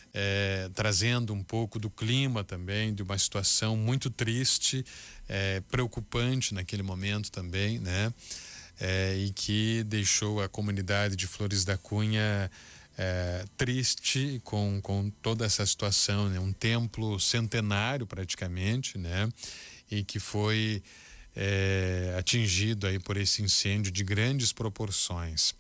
trazendo um pouco do clima também, de uma situação muito triste, preocupante naquele momento também, né? E que deixou a comunidade de Flores da Cunha triste com toda essa situação, né? Um templo centenário praticamente, né? E que foi atingido aí por esse incêndio de grandes proporções.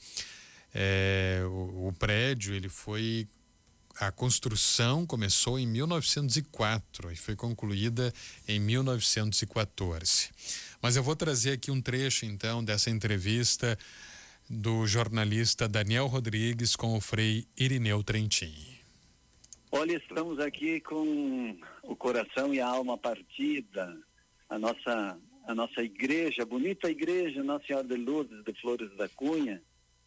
O prédio, a construção começou em 1904 e foi concluída em 1914. Mas eu vou trazer aqui um trecho, então, dessa entrevista do jornalista Daniel Rodrigues com o Frei Irineu Trentin. Olha, estamos aqui com o coração e a alma partida. A nossa igreja, bonita igreja Nossa Senhora de Lourdes de Flores da Cunha,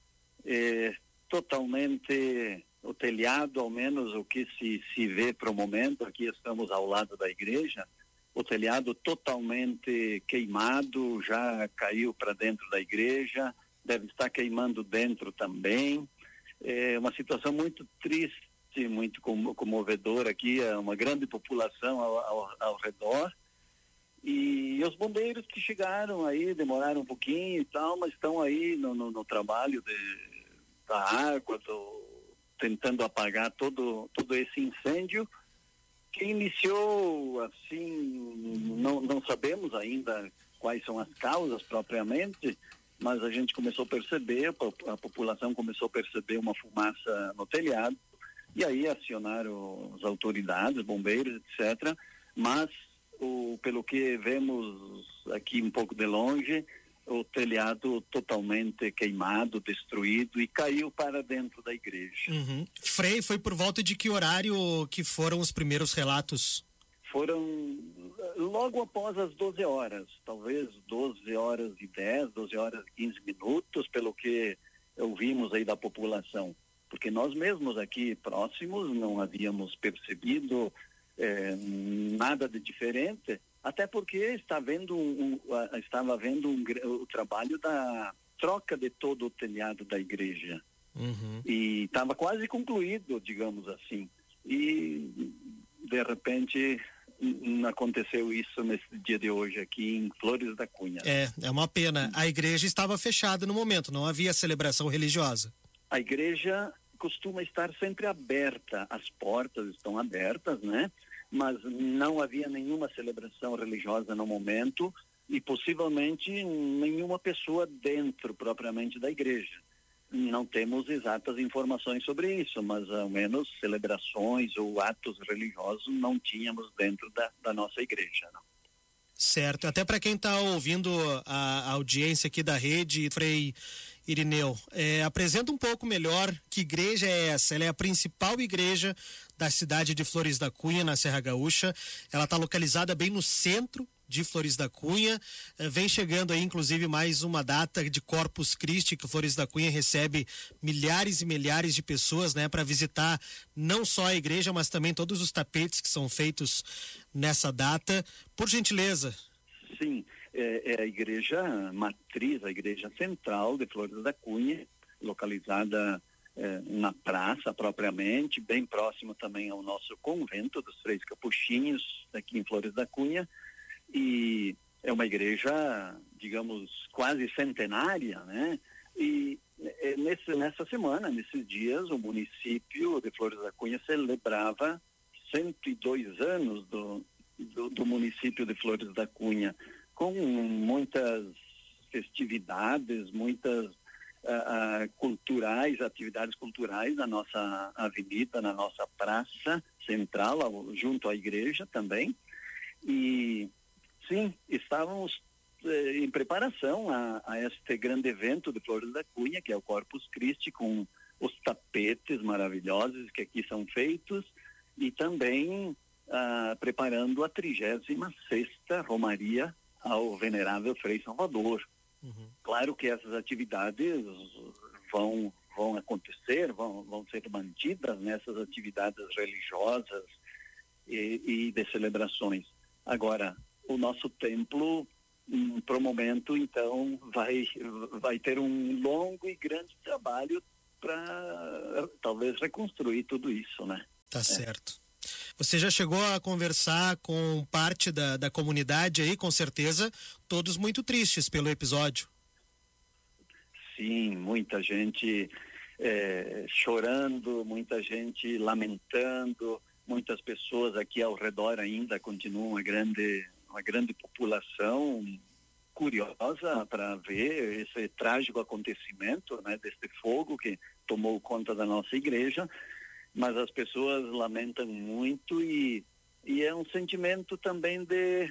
totalmente, o telhado, ao menos o que se vê para o momento, aqui estamos ao lado da igreja, o telhado totalmente queimado, já caiu para dentro da igreja, deve estar queimando dentro também. É uma situação muito triste, muito comovedora aqui, uma grande população ao redor. E os bombeiros que chegaram aí, demoraram um pouquinho e tal, mas estão aí no trabalho da água, tentando apagar todo esse incêndio que iniciou assim, não sabemos ainda quais são as causas propriamente, mas a gente começou a perceber, a população começou a perceber uma fumaça no telhado, e aí acionaram as autoridades, bombeiros, etc., mas pelo que vemos aqui um pouco de longe, o telhado totalmente queimado, destruído e caiu para dentro da igreja. Uhum. Frei, foi por volta de que horário que foram os primeiros relatos? Foram logo após as 12 horas, talvez 12h10, 12h15, pelo que ouvimos aí da população, porque nós mesmos aqui próximos não havíamos percebido nada de diferente, até porque estava havendo o trabalho da troca de todo o telhado da igreja. Uhum. E estava quase concluído, digamos assim. E de repente aconteceu isso nesse dia de hoje aqui em Flores da Cunha. É uma pena. A igreja estava fechada no momento, não havia celebração religiosa. A igreja costuma estar sempre aberta, as portas estão abertas, né? Mas não havia nenhuma celebração religiosa no momento e possivelmente nenhuma pessoa dentro propriamente da igreja. Não temos exatas informações sobre isso, mas ao menos celebrações ou atos religiosos não tínhamos dentro da nossa igreja, não. Certo, até para quem está ouvindo a audiência aqui da rede, Frei Irineu, apresenta um pouco melhor que igreja é essa. Ela é a principal igreja da cidade de Flores da Cunha, na Serra Gaúcha. Ela está localizada bem no centro de Flores da Cunha. Vem chegando aí, inclusive, mais uma data de Corpus Christi, que Flores da Cunha recebe milhares e milhares de pessoas, né, para visitar não só a igreja, mas também todos os tapetes que são feitos nessa data. Por gentileza. Sim, é a igreja matriz, a igreja central de Flores da Cunha, localizada na praça propriamente, bem próximo também ao nosso convento dos Freis Capuchinhos, aqui em Flores da Cunha. E é uma igreja, digamos, quase centenária, né? E nessa semana, nesses dias, o município de Flores da Cunha celebrava 102 anos do município de Flores da Cunha, com muitas festividades, muitas atividades culturais na nossa avenida, na nossa praça central, junto à igreja também. E sim, estávamos em preparação a este grande evento de Flores da Cunha, que é o Corpus Christi, com os tapetes maravilhosos que aqui são feitos, e também preparando a 36ª Romaria ao Venerável Frei Salvador. Uhum. Claro que essas atividades vão acontecer, vão ser mantidas nessas atividades religiosas e de celebrações. Agora, o nosso templo, para o momento, então, vai ter um longo e grande trabalho para talvez reconstruir tudo isso, né? Tá certo. Você já chegou a conversar com parte da comunidade aí, com certeza, todos muito tristes pelo episódio. Sim, muita gente chorando, muita gente lamentando, muitas pessoas aqui ao redor ainda continuam uma grande população curiosa para ver esse trágico acontecimento, né, deste fogo que tomou conta da nossa igreja, mas as pessoas lamentam muito e é um sentimento também de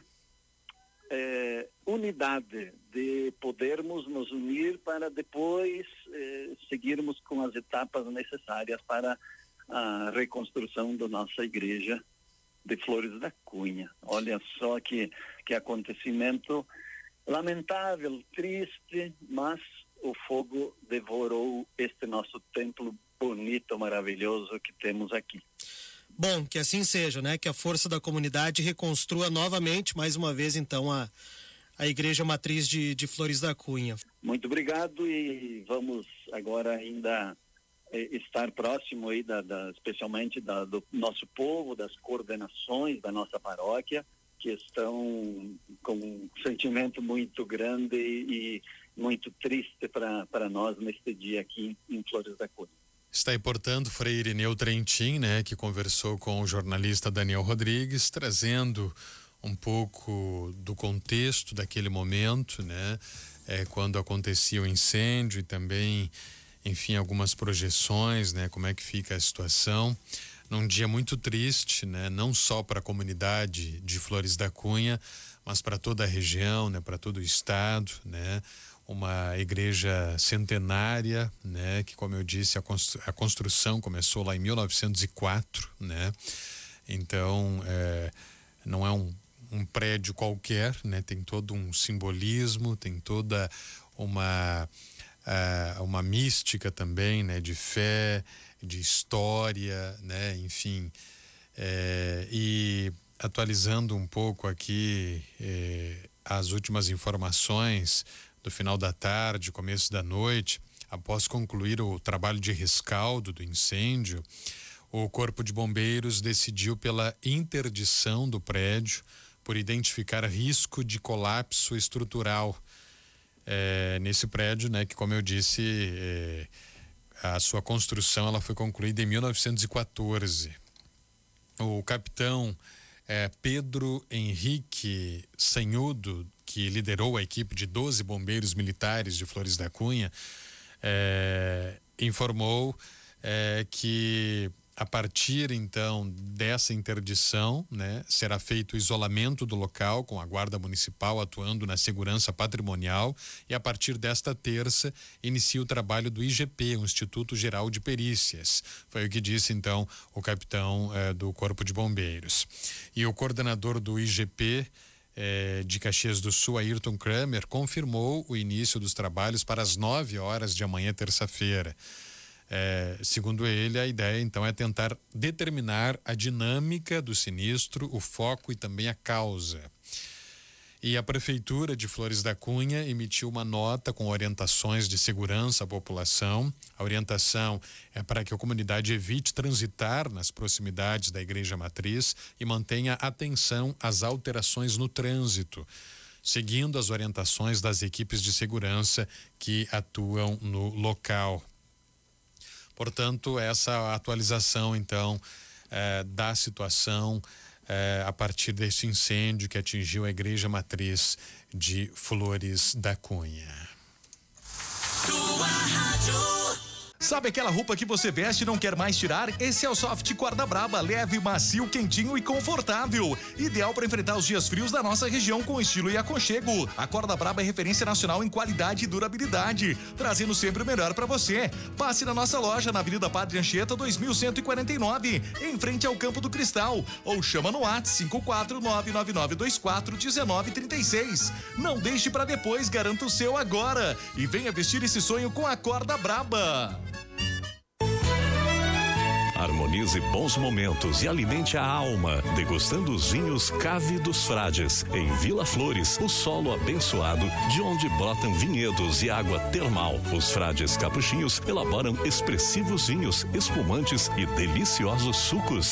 unidade, de podermos nos unir para depois seguirmos com as etapas necessárias para a reconstrução da nossa igreja de Flores da Cunha. Olha só que acontecimento lamentável, triste, mas o fogo devorou este nosso templo bonito, maravilhoso que temos aqui. Bom, que assim seja, né? Que a força da comunidade reconstrua novamente, mais uma vez, então, a Igreja Matriz de Flores da Cunha. Muito obrigado e vamos agora ainda estar próximo aí especialmente do nosso povo, das coordenações da nossa paróquia, que estão com um sentimento muito grande e muito triste para nós neste dia aqui em Flores da Cunha. Está aí, portanto, Frei Irineu Trentin, né, que conversou com o jornalista Daniel Rodrigues, trazendo um pouco do contexto daquele momento, né, quando acontecia o incêndio e também, enfim, algumas projeções, né, como é que fica a situação. Num dia muito triste, né, não só para a comunidade de Flores da Cunha, mas para toda a região, né, para todo o estado, né, uma igreja centenária, né, que, como eu disse, a construção começou lá em 1904, né, então não é um prédio qualquer, né, tem todo um simbolismo, tem toda uma mística também, né, de fé, de história, né, enfim, e atualizando um pouco aqui as últimas informações do final da tarde, começo da noite, após concluir o trabalho de rescaldo do incêndio, o Corpo de Bombeiros decidiu pela interdição do prédio por identificar risco de colapso estrutural nesse prédio, né, que, como eu disse, a sua construção ela foi concluída em 1914. O capitão Pedro Henrique Sanhudo, que liderou a equipe de 12 bombeiros militares de Flores da Cunha, informou que a partir então dessa interdição, né, será feito o isolamento do local com a guarda municipal atuando na segurança patrimonial e a partir desta terça inicia o trabalho do IGP, o Instituto Geral de Perícias. Foi o que disse então o capitão do Corpo de Bombeiros. E o coordenador do IGP de Caxias do Sul, Ayrton Kramer, confirmou o início dos trabalhos para as 9 horas de amanhã, terça-feira. Segundo ele, a ideia então é tentar determinar a dinâmica do sinistro, o foco e também a causa. E a Prefeitura de Flores da Cunha emitiu uma nota com orientações de segurança à população. A orientação é para que a comunidade evite transitar nas proximidades da Igreja Matriz e mantenha atenção às alterações no trânsito, seguindo as orientações das equipes de segurança que atuam no local. Portanto, essa atualização, então, da situação a partir desse incêndio que atingiu a Igreja Matriz de Flores da Cunha. Tua rádio. Sabe aquela roupa que você veste e não quer mais tirar? Esse é o Soft Corda Braba, leve, macio, quentinho e confortável. Ideal para enfrentar os dias frios da nossa região com estilo e aconchego. A Corda Braba é referência nacional em qualidade e durabilidade, trazendo sempre o melhor para você. Passe na nossa loja na Avenida Padre Anchieta 2149, em frente ao Campo do Cristal, ou chama no WhatsApp 54999241936. Não deixe para depois, garanta o seu agora e venha vestir esse sonho com a Corda Braba. Harmonize bons momentos e alimente a alma, degustando os vinhos Cave dos Frades, em Vila Flores, o solo abençoado, de onde brotam vinhedos e água termal. Os frades capuchinhos elaboram expressivos vinhos, espumantes e deliciosos sucos.